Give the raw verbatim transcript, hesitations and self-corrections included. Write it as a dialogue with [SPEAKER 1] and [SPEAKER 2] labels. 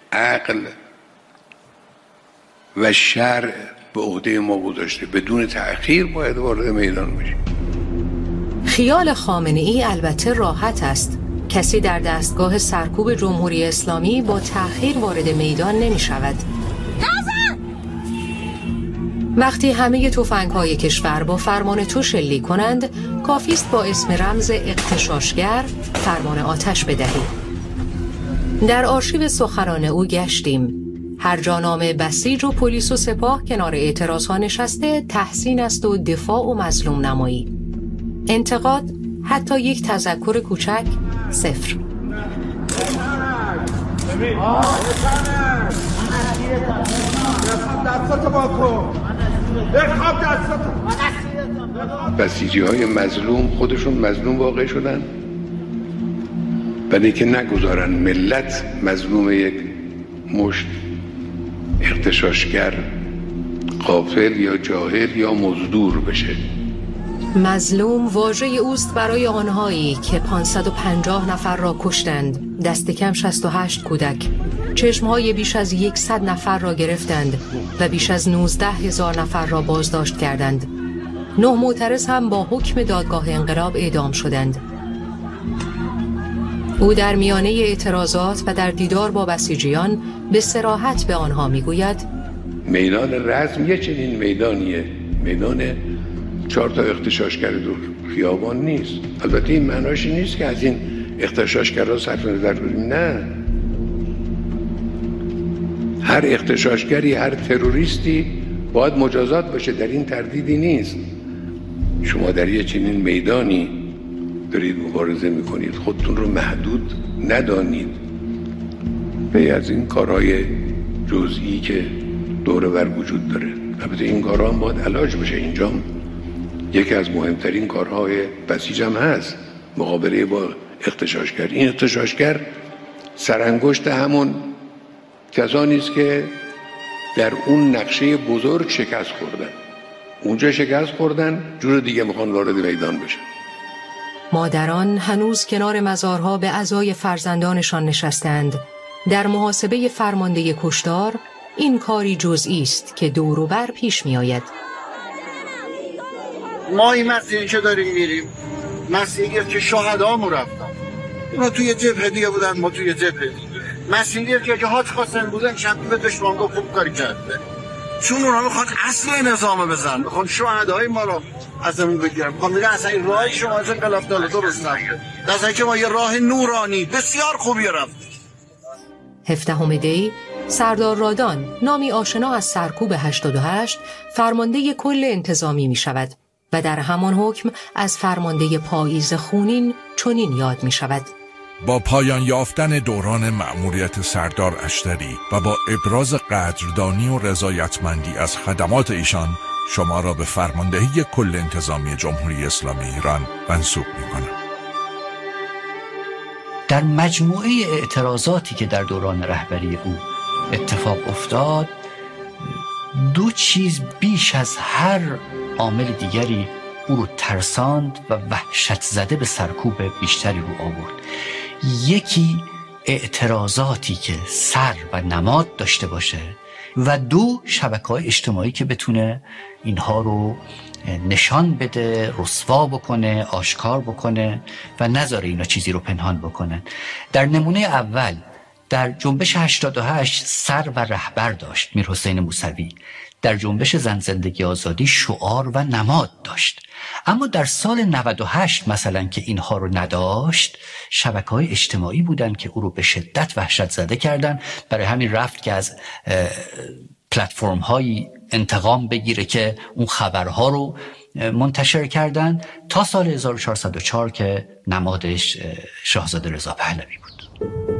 [SPEAKER 1] عقل و شرع به عهده ما گذاشته، بدون تأخیر باید وارد میدان بشیم.
[SPEAKER 2] خیال خامنه‌ای البته راحت است. کسی در دستگاه سرکوب جمهوری اسلامی با تأخیر وارد میدان نمی شود. وقتی همه تفنگ‌های کشور با فرمان تو شلیک کنند، کافی است با اسم رمز اغتشاشگر فرمان آتش بدهی. در آرشیو سخنان او گشتیم. هر جا نام بسیج و پلیس و سپاه کنار اعتراضها نشسته، تحسین است و دفاع و مظلوم نمایی. انتقاد، حتی یک تذکر کوچک، صفر.
[SPEAKER 1] بسیجی های مظلوم خودشون مظلوم واقع شدن، ولی که نگذارن ملت مظلوم یک مشت اغتشاشگر غافل یا جاهل یا مزدور بشه.
[SPEAKER 2] مظلوم واژه اوست برای آنهایی که پانصد و پنجاه نفر را کشتند، دست کم شصت و هشت کودک، چشمهای بیش از صد نفر را گرفتند و بیش از نوزده هزار نفر را بازداشت کردند. نه معترض هم با حکم دادگاه انقلاب اعدام شدند. او در میانه اعتراضات و در دیدار با بسیجیان به صراحت به آنها میگوید
[SPEAKER 1] میدان رزم یه چنین میدانیه، میدان چهار تا اغتشاشگر دو خیابان نیست. البته این معناش نیست که از این اغتشاشگرها صرف نظر کنیم، نه. هر اغتشاشگری، هر تروریستی باید مجازات باشه، در این تردیدی نیست. شما در یه چنین میدانی دارید مبارزه میکنید، خودتون رو محدود ندانید به از این کارهای جزئی که دور و بر وجود داره. البته این کارها هم باید علاج بشه. اینجا یکی از مهمترین کارهای بسیج هم هست مقابله با اغتشاشگر. این اغتشاشگر سرانگشت همون کسانی است که در اون نقشه بزرگ شکست خوردن. اونجا شکست خوردن، جور دیگه میخوان وارد میدان بشن.
[SPEAKER 2] مادران هنوز کنار مزارها به عزای فرزندانشان نشستند. در محاسبه فرمانده کشتار این کاری جزئی است که دور و بر پیش می آید.
[SPEAKER 3] ما این مسیری که داریم میریم مسیری که شهدامون رفتن، ما توی جبهه دیگه بودن، ما توی جبهه دیگه. مسیری که حاج قاسم بودن شبی به دشمن گفت خوب کاری کرده، چون اونا میخوان اصل نظام بزن، میخوان شهدای ما رو ازمون بگیرن، میخوان میگن اصلا این راه شما از انقلاب داله درست نگه، در که ما یه راه نورانی بسیار خوبی رفت.
[SPEAKER 2] هفدهم دی سردار رادان، نامی آشنا از سرکوب هشتاد و هشت، فرمانده کل انتظامی می شود و در همان حکم از فرمانده پاییز خونین چنین یاد می شود:
[SPEAKER 4] با پایان یافتن دوران مأموریت سردار اشتری و با ابراز قدردانی و رضایتمندی از خدمات ایشان، شما را به فرماندهی کل انتظامی جمهوری اسلامی ایران منصوب می‌کنم.
[SPEAKER 5] در مجموعه اعتراضاتی که در دوران رهبری او اتفاق افتاد، دو چیز بیش از هر عامل دیگری او رو ترساند و وحشت زده به سرکوب بیشتری رو آورد. یکی اعتراضاتی که سر و نماد داشته باشه و دو شبکه‌های اجتماعی که بتونه اینها رو نشان بده، رسوا بکنه، آشکار بکنه و نذاره اینا چیزی رو پنهان بکنن. در نمونه اول در جنبش هشتاد و هشت سر و رهبر داشت میر حسین موسوی، در جنبش زن زندگی آزادی شعار و نماد داشت. اما در سال نود و هشت مثلا که اینها رو نداشت، شبکه‌های اجتماعی بودن که او رو به شدت وحشت زده کردن. برای همین رفت که از پلتفرم های انتقام بگیره که اون خبرها رو منتشر کردن، تا سال هزار و چهارصد و چهار که نمادش شاهزاده رضا پهلوی بود.